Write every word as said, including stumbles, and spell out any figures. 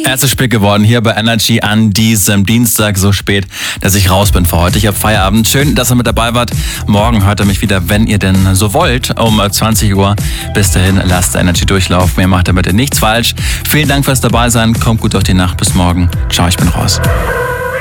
Es ist spät geworden hier bei Energy an diesem Dienstag, so spät, dass ich raus bin für heute. Ich habe Feierabend. Schön, dass ihr mit dabei wart. Morgen hört ihr mich wieder, wenn ihr denn so wollt, um zwanzig Uhr. Bis dahin, lasst Energy durchlaufen. Ihr macht damit nichts falsch. Vielen Dank fürs Dabeisein. Kommt gut durch die Nacht. Bis morgen. Ciao, ich bin raus.